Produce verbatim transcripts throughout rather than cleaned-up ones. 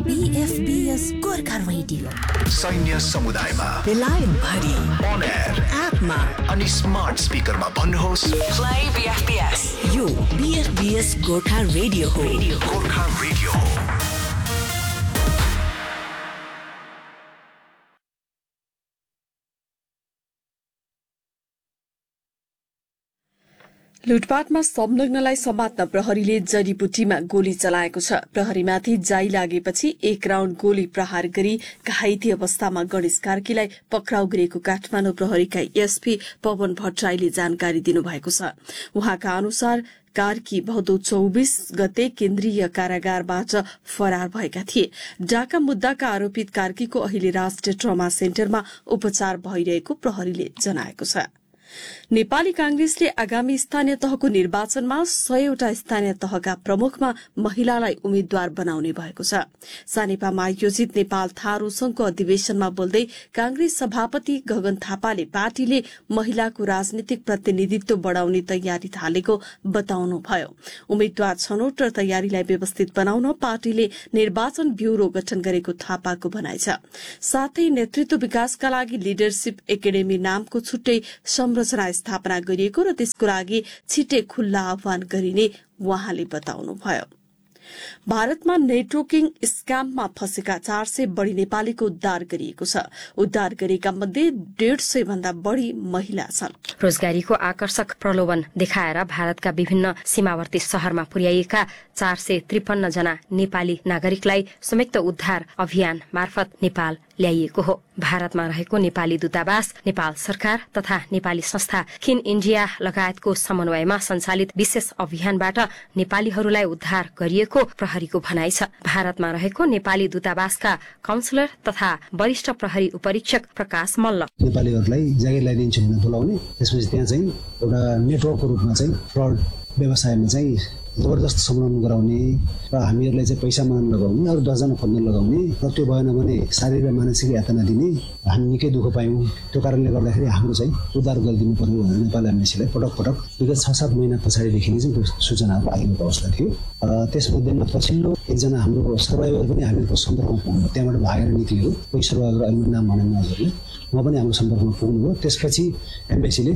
बीएफबीएस Gorkha radio सैन्य समुदायमा बेलायत भरि अन एयर एपमा अनि स्मार्ट स्पिकरमा भन्नुहोस् प्ले बीएफबीएस। यो बीएफबीएस गोर्खा रेडियो हो। गोर्खा रेडियो हो। लुटपाटमा संलग्नलाई समात्न प्रहरीले जडीबुटीमा गोली चलाएको छ। प्रहरीमाथि जाई लागेपछि एक राउण्ड गोली प्रहार गरी घाइते अवस्थामा गणेश कार्कीलाई पक्राउ गरेको काठमाडौँ प्रहरीका एसपी पवन भट्टराईले जानकारी दिनुभएको छ। उहाँका अनुसार कार्की भदौ चौबीस गते केन्द्रीय कारागारबाट फरार भएका थिए। डाका मुद्दाका आरोपित कार्कीको अहिले राष्ट्रिय ट्रमा सेन्टरमा उपचार भइरहेको प्रहरीले जनाएको छ। नेपाली कांग्रेसले आगामी स्थानीय तहको निर्वाचनमा सयवटा स्थानीय तहका प्रमुखमा महिलालाई उम्मेद्वार बनाउने भएको छ। सानेपामा आयोजित नेपाल थारू संघको अधिवेशनमा बोल्दै कांग्रेस सभापति गगन थापाले पार्टीले महिलाको राजनीतिक प्रतिनिधित्व बढ़ाउने तयारी थालेको बताउनुभयो। उम्मेद्वार छनौट र तयारीलाई व्यवस्थित बनाउन पार्टीले निर्वाचन ब्यूरो गठन गरेको थापाको भनाइ छ। साथै नेतृत्व विकासका लागि लिडरशिप एकाडेमी नामको छुट्टै संरचना स्थापना गरिएको र त्यसको लागि छिट्टै खुल्ला आह्वान गरिने उहाँले बताउनुभयो। भारतमा नेटवर्किङ स्क्याममा फँसेका चार सय बढ़ी नेपालीको उद्धार गरिएको छ। उद्धार गरेका मध्ये डेढ़ सय भन्दा बढ़ी महिला छन्। रोजगारीको आकर्षक प्रलोभन देखाएर भारतका विभिन्न सीमावर्ती शहरमा पुर्याइएका चार सय त्रिपन्न जना नेपाली नागरिकलाई संयुक्त उद्धार अभियान मार्फत नेपाल ल्याइएको हो। भारतमा रहेको नेपाली दूतावास, नेपाल सरकार तथा नेपाली संस्था खिन इण्डिया लगायतको समन्वयमा सञ्चालित विशेष अभियानबाट नेपालीहरूलाई उद्धार गरिएको प्रहरीको भनाइ छ। भारतमा रहेको नेपाली दूतावासका काउन्सिलर तथा वरिष्ठ प्रहरी उपरीक्षक प्रकाश मल्ल नेपालीहरूलाई जागिर ल्याइदिन्छु भनेर बोलाउने, त्यसपछि त्यहाँ चाहिँ एउटा नेटवर्कको रूपमा चाहिँ फ्रड व्यवसायमा चाहिँ जबरजस्त संलग्न गराउने र हामीहरूलाई चाहिँ पैसा मान लगाउने, अरू दसजना खोज्न लगाउने र त्यो भएन भने शारीरिक र मानसिक यातना दिने। हामी निकै दुःख पायौँ। त्यो कारणले गर्दाखेरि हाम्रो चाहिँ उद्धार गरिदिनु पर्यो भनेर नेपाली एमएसीलाई पटक पटक विगत छ सात महिना पछाडिदेखि नै चाहिँ त्यो सूचनाहरू आइरहेको अवस्था थियो। त्यसमध्येमा पछिल्लो एकजना हाम्रो सर्भाइभर पनि हामीहरूको सम्पर्कमा पुग्नु, त्यहाँबाट भागेर निक्लियो। कोही सर्भाइभर अहिले नाम भनेन हजुरले, उहाँ पनि हाम्रो सम्पर्कमा पुग्नुभयो। त्यसपछि एमएसीले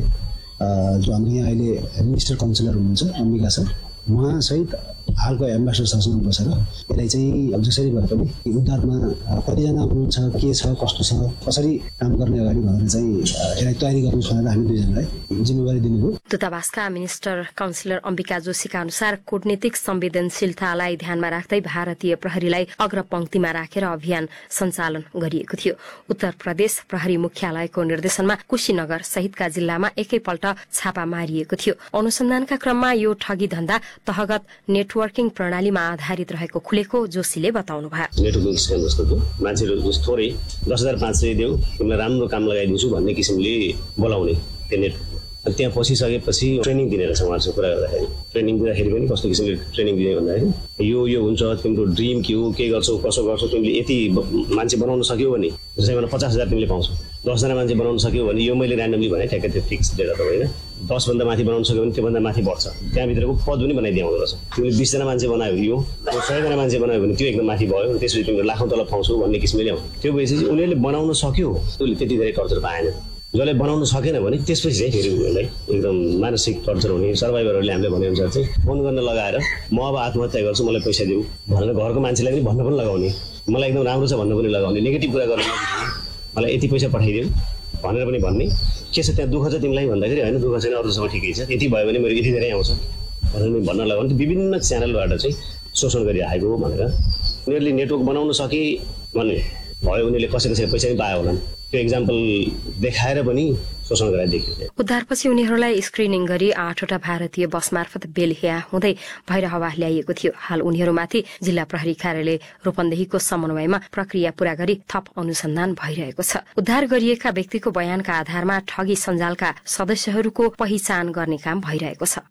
जो हाम्रो यहाँ अहिले मिनिस्टर काउन्सिलर हुनुहुन्छ अम्बिका सर, उहाँ सहित हालको एम्बेसडर सरसँग बसेर यसलाई चाहिँ अब जसरी भए पनि उद्धारमा कतिजना हुनुहुन्छ, के छ, कस्तो छ, कसरी काम गर्ने अगाडि भनेर चाहिँ यसलाई तयारी गर्नु भनेर हामी दुईजनालाई जिम्मेवारी दिनुभयो। दूतावासका मिनिस्टर काउन्सिलर अम्बिका जोशीका अनुसार कूटनीतिक संवेदनशीलतालाई ध्यानमा राख्दै भारतीय प्रहरीलाई अग्रपंक्तिमा राखेर अभियान सञ्चालन गरिएको थियो। उत्तर प्रदेश प्रहरी मुख्यालयको निर्देशनमा कुशीनगर सहितका जिल्लामा एकैपल्ट छापा मारिएको थियो। अनुसन्धानका क्रममा यो ठगी धन्दा तहगत नेटवर्किङ प्रणालीमा आधारित रहेको खुलेको जोशीले बताउनुभयो। नेटवर्किङ स्क्याम जस्तो थियो, मान्छेहरू थोरै दस हजार पाँच सय देऊ तिमीलाई राम्रो काम लगाइदिन्छु भन्ने किसिमले बोलाउने त्यो नेटवर्क। त्यहाँ पसिसकेपछि ट्रेनिङ दिने रहेछ उहाँसँग कुरा गर्दाखेरि। ट्रेनिङ दिँदाखेरि पनि कस्तो किसिमले ट्रेनिङ दिने भन्दाखेरि यो यो हुन्छ, तिम्रो ड्रिम के हो, के गर्छौ, कसो गर्छौ, तिमीले यति मान्छे बनाउन सक्यौ भने जस्तै मलाई पचास हजार तिमीले पाउँछौ। दसजना मान्छे बनाउन सक्यौ भने यो मैले ऱ्यान्डमली भने ठ्याक्कै त्यो फिक्स डेटा त होइन। दसभन्दा माथि बनाउन सक्यो भने त्योभन्दा माथि बढ्छ। त्यहाँभित्रको पद पनि बनाइदिए आउँदो रहेछ। तिमीले बिसजना मान्छे बनायो यो, सयजना मान्छे बनायो भने त्यो एकदम माथि भयो। त्यसपछि तिमीले लाखौँ तलब पाउँछौ भन्ने किसिमले ल्याउँछ। त्यो भएपछि उनीहरूले बनाउन सक्यो, त्यसले त्यति धेरै टर्चर पाएन। जसले बनाउन सकेन भने त्यसपछि चाहिँ फेरि उनीहरूलाई एकदम मानसिक टर्चर हुने। सर्भाइभरहरूले हामीले भनेअनुसार चाहिँ फोन गर्न लगाएर म अब आत्महत्या गर्छु, मलाई पैसा देऊ भनेर घरको मान्छेलाई पनि भन्न पनि लगाउने, मलाई एकदम राम्रो छ भन्न पनि लगाउने, नेगेटिभ कुरा गर्ने, मलाई यति पैसा पठाइदेऊ भनेर पनि भन्ने। के छ त्यहाँ दुःख छ तिमीलाई भन्दाखेरि होइन दुःख छैन, अरू सबै ठिकै छ, यति भयो भने मेरो यति धेरै आउँछ भनेर पनि भन्न लगाउने। विभिन्न च्यानलबाट चाहिँ शोषण गरिरहेको हो भनेर उनीहरूले नेटवर्क बनाउन सके भने भयो, उनीहरूले कसै कसैले पैसा पनि पायो होला। त्यो एक्जाम्पल देखाएर पनि शोषण गरेर देखियो। उद्धारपछि उनीहरूलाई स्क्रिनिङ गरी आठवटा भारतीय बस मार्फत बेलहिया हुँदै भैरहवा ल्याइएको थियो। हाल उनीहरूमाथि जिल्ला प्रहरी कार्यालय रूपन्देहीको समन्वयमा प्रक्रिया पूरा गरी थप अनुसन्धान भइरहेको छ। उद्धार गरिएका व्यक्तिको बयानका आधारमा ठगी सञ्जालका सदस्यहरूको पहिचान गर्ने काम भइरहेको छ।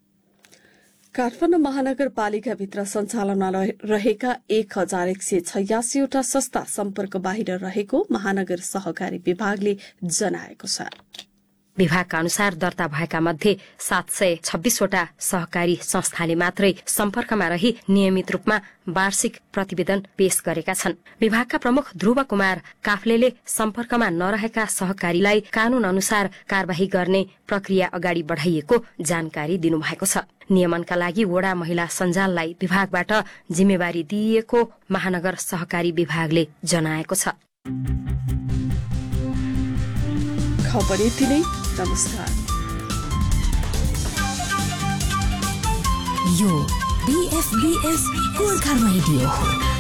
काठमाडौँ महानगरपालिकाभित्र सञ्चालनमा रहेका एक हजार एक सय छयासीवटा संस्था सम्पर्क बाहिर रहेको महानगर सहकारी विभागले जनाएको छ। विभागका अनुसार दर्ता भएका मध्ये सात सय छब्बीसवटा सहकारी संस्थाले मात्रै सम्पर्कमा रही नियमित रूपमा वार्षिक प्रतिवेदन पेश गरेका छन्। विभागका प्रमुख ध्रुव कुमार काफ्लेले सम्पर्कमा नरहेका सहकारीलाई कानून अनुसार कार्यवाही गर्ने प्रक्रिया अगाडि बढ़ाइएको जानकारी दिनुभएको छ। नियमनका लागि वडा महिला सञ्जाललाई विभागबाट जिम्मेवारी दिइएको महानगर सहकारी विभागले जनाएको छ। खबर यति नै। नमस्कार। यो बीएफबीएस गोर्खा रेडियो हो।